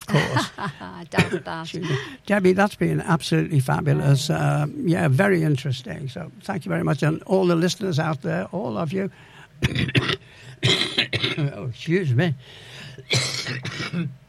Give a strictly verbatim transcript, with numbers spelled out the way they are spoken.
course. Doubt that. Debbie, that's been absolutely fabulous. Uh, yeah, very interesting. So thank you very much. And all the listeners out there, all of you. Oh, excuse me.